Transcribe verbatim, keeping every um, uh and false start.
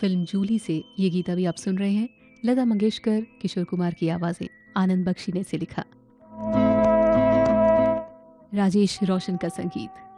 Film Jully से ये गीत अभी आप सुन रहे हैं। लता मंगेशकर, किशोर कुमार की आवाज़ें, आनंद बख्शी ने इसे लिखा। राजेश रोशन का संगीत।